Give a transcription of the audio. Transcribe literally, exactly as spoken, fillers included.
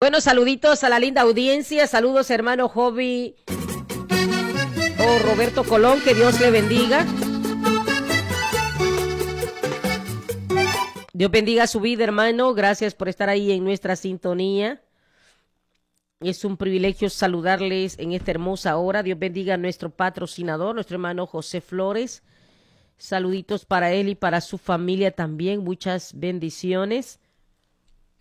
Bueno, saluditos a la linda audiencia. Saludos, hermano Jovi o Roberto Colón. Que Dios le bendiga. Dios bendiga su vida, hermano. Gracias por estar ahí en nuestra sintonía. Es un privilegio saludarles en esta hermosa hora. Dios bendiga a nuestro patrocinador, nuestro hermano José Flores. Saluditos para él y para su familia también. Muchas bendiciones.